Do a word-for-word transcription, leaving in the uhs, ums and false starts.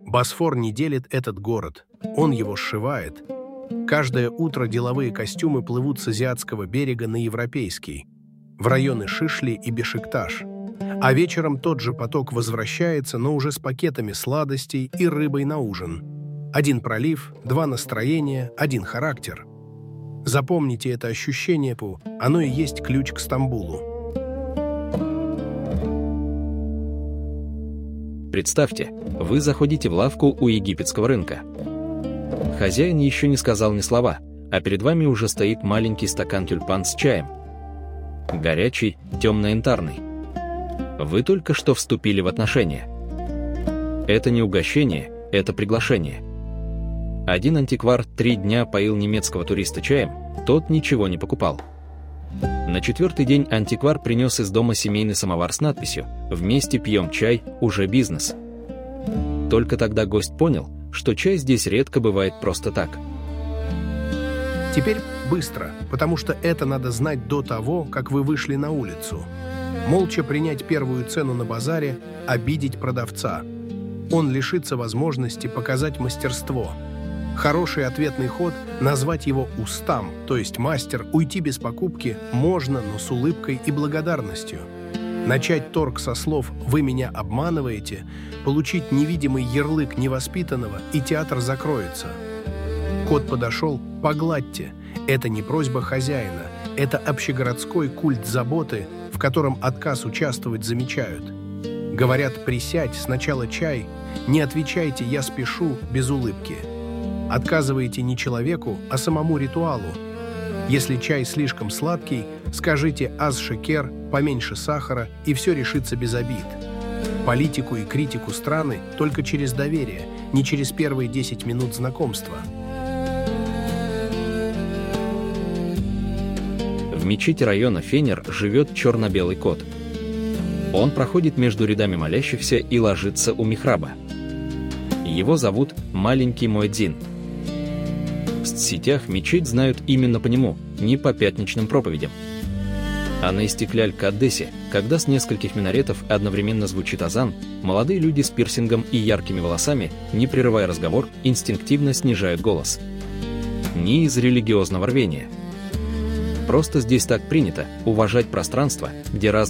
Босфор не делит этот город, он его сшивает. Каждое утро деловые костюмы плывут с азиатского берега на европейский, в районы Шишли и Бешикташ. А вечером тот же поток возвращается, но уже с пакетами сладостей и рыбой на ужин. Один пролив, два настроения, один характер. Запомните это ощущение, Пу, оно и есть ключ к Стамбулу. Представьте, вы заходите в лавку у египетского рынка. Хозяин еще не сказал ни слова, а перед вами уже стоит маленький стакан тюльпан с чаем. Горячий, темно-янтарный. Вы только что вступили в отношения. Это не угощение, это приглашение. Один антиквар три дня поил немецкого туриста чаем, тот ничего не покупал. На четвертый день антиквар принес из дома семейный самовар с надписью «Вместе пьем чай, уже бизнес». Только тогда гость понял, что чай здесь редко бывает просто так. Теперь быстро, потому что это надо знать до того, как вы вышли на улицу. Молча принять первую цену на базаре, обидеть продавца. Он лишится возможности показать мастерство. Хороший ответный ход – назвать его устам, то есть мастер, уйти без покупки можно, но с улыбкой и благодарностью. Начать торг со слов «вы меня обманываете», получить невидимый ярлык невоспитанного, и театр закроется. Кот подошел – погладьте. Это не просьба хозяина, это общегородской культ заботы, в котором отказ участвовать замечают. Говорят, присядь, сначала чай, не отвечайте «я спешу» без улыбки. Отказываете не человеку, а самому ритуалу. Если чай слишком сладкий, скажите «аз-шекер», поменьше сахара, и все решится без обид. Политику и критику страны только через доверие, не через первые десять минут знакомства. В мечети района Фенер живет черно-белый кот. Он проходит между рядами молящихся и ложится у михраба. Его зовут Маленький Муэдзин. В соцсетях мечеть знают именно по нему, не по пятничным проповедям. А на Истикляль-Каддесе, когда с нескольких минаретов одновременно звучит азан, молодые люди с пирсингом и яркими волосами, не прерывая разговор, инстинктивно снижают голос. Не из религиозного рвения. Просто здесь так принято уважать пространство, где разные